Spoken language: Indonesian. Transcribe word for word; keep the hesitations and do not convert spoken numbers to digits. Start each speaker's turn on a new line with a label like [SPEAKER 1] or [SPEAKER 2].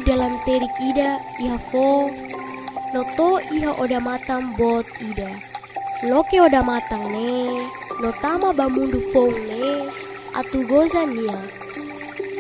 [SPEAKER 1] dalam terik ida iha fo noto iha oda matang bot ida. Loke oda matang ne, notama bamundu fong ne, atu goza nia.